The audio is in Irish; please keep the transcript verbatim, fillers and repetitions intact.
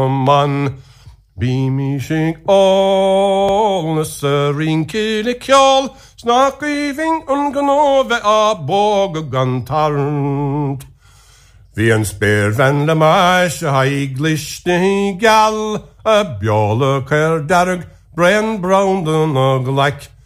man. Bí mi sig all na sarin kile kjall, snakiving un ganove a bog og gantarnt. Vi en sper venle meis a haiglishti gal, a bjolle ker darg, bren braunden og like.